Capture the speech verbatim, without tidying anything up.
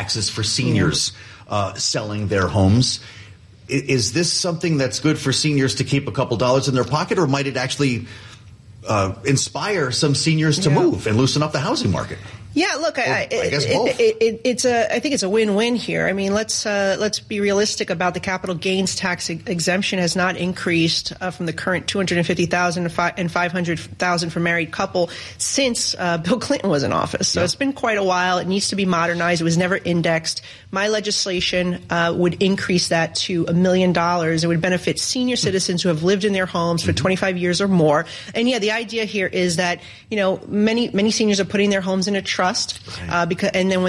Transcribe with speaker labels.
Speaker 1: taxes for seniors uh, selling their homes. I, is this something that's good for seniors to keep a couple dollars in their pocket, or might it actually uh, inspire some seniors to yeah. move and loosen up the housing market?
Speaker 2: Yeah, look, I,
Speaker 1: I, I guess
Speaker 2: it,
Speaker 1: both.
Speaker 2: It, it, it's a. I think it's a win-win here. I mean, let's uh, let's be realistic about the capital gains tax ex- exemption has not increased uh, from the current two hundred and fifty thousand and five hundred thousand for married couple since uh, Bill Clinton was in office. So yeah. it's been quite a while. It needs to be modernized. It was never indexed. My legislation uh, would increase that to a million dollars. It would benefit senior citizens who have lived in their homes for mm-hmm. twenty-five years or more. And yeah, the idea here is that you know many many seniors are putting their homes in a trust, uh, because, and then when